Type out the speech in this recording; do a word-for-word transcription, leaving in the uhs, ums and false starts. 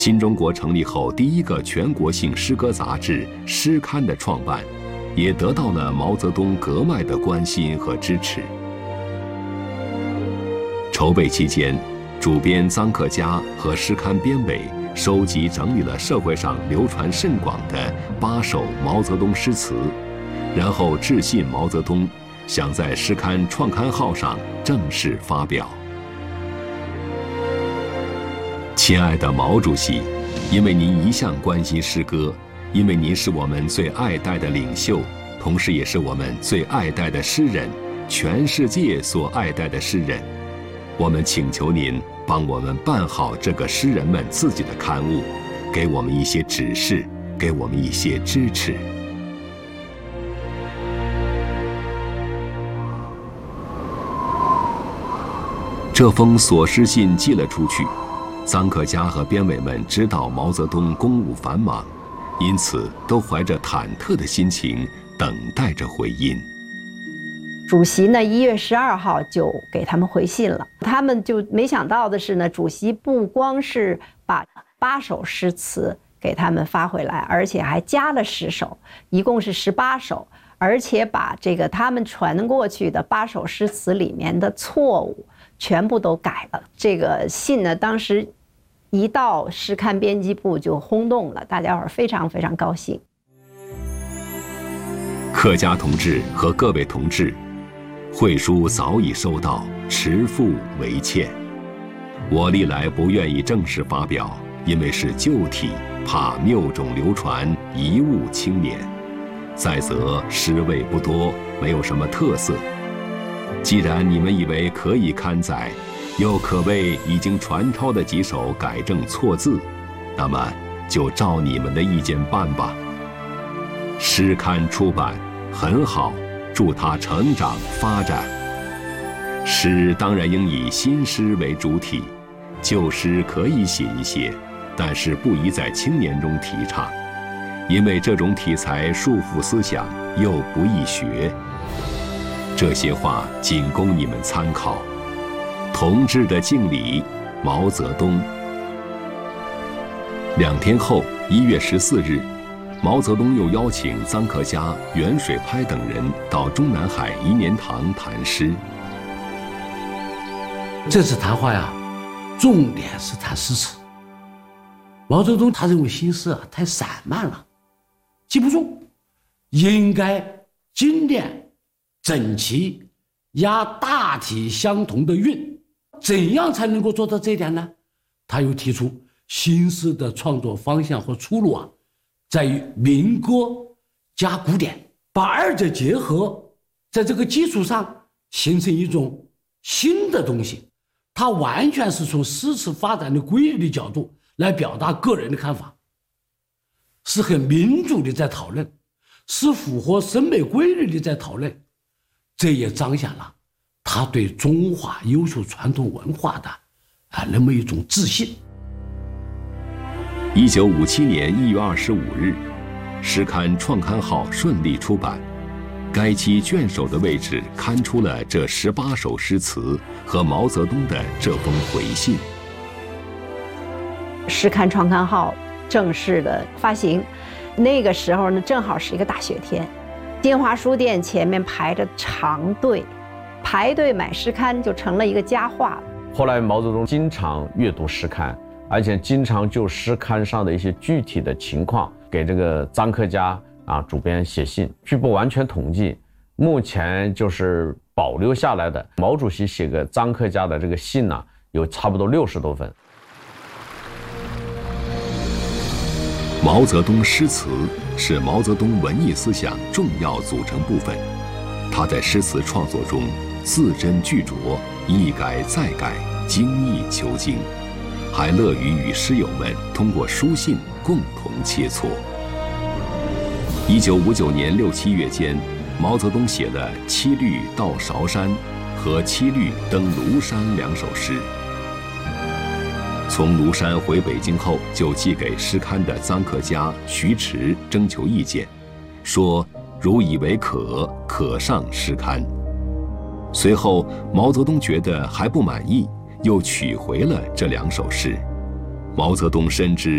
新中国成立后第一个全国性诗歌杂志《诗刊》的创办，也得到了毛泽东格外的关心和支持。筹备期间，主编臧克家和诗刊编委收集整理了社会上流传甚广的八首毛泽东诗词，然后致信毛泽东，想在诗刊创刊号上正式发表。亲爱的毛主席，因为您一向关心诗歌，因为您是我们最爱戴的领袖，同时也是我们最爱戴的诗人，全世界所爱戴的诗人，我们请求您帮我们办好这个诗人们自己的刊物，给我们一些指示，给我们一些支持。这封索诗信寄了出去，臧克家和编委们知道毛泽东公务繁忙，因此都怀着忐忑的心情等待着回音。 主席呢，一月十二号就给他们回信了。他们就没想到的是呢，主席不光是把八首诗词给他们发回来，而且还加了十首，一共是十八首，而且把这个他们传过去的八首诗词里面的错误全部都改了。这个信呢，当时一到诗刊编辑部就轰动了，大家伙非常非常高兴。 克家同志和各位同志，会书早已收到，持付为欠。我历来不愿意正式发表，因为是旧体，怕谬种流传，贻误青年。再则诗味不多，没有什么特色。既然你们以为可以刊载，又可谓已经传抄的几首改正错字，那么就照你们的意见办吧。诗刊出版很好，祝它成长发展。诗当然应以新诗为主体，旧诗可以写一些，但是不宜在青年中提倡，因为这种题材束缚思想，又不易学。这些话仅供你们参考。同志的敬礼，毛泽东。两天后，一月十四日，毛泽东又邀请臧克家、袁水拍等人到中南海颐年堂谈诗。 这次谈话呀，重点是谈诗词。毛泽东他认为新诗啊太散漫了，记不住，应该精炼、整齐、押大体相同的韵。怎样才能够做到这一点呢？他又提出新诗的创作方向和出路啊，在于民歌加古典，把二者结合，在这个基础上形成一种新的东西。他完全是从诗词发展的规律的角度来表达个人的看法，是很民主的在讨论，是符合审美规律的在讨论。这也彰显了他对中华优秀传统文化的啊那么一种自信。 一九五七年一月二十五日，诗刊创刊号顺利出版，该期卷首的位置刊出了这十八首诗词和毛泽东的这封回信。 诗刊创刊号正式的发行，那个时候呢，正好是一个大雪天，新华书店前面排着长队，排队买诗刊就成了一个佳话了。 后来毛泽东经常阅读诗刊，而且经常就诗刊上的一些具体的情况给这个臧克家啊主编写信。据不完全统计，目前就是保留下来的毛主席写给臧克家的这个信呢、啊，有差不多六十多份。 毛泽东诗词是毛泽东文艺思想重要组成部分，他在诗词创作中字斟句酌，一改再改，精益求精，还乐于与诗友们通过书信共同切磋。一九五九年六七月间，毛泽东写了《七律到韶山》和《七律登庐山》两首诗。从庐山回北京后，就寄给诗刊的臧克家、徐迟征求意见，说如以为可，可上诗刊。随后，毛泽东觉得还不满意，又取回了这两首诗。毛泽东深知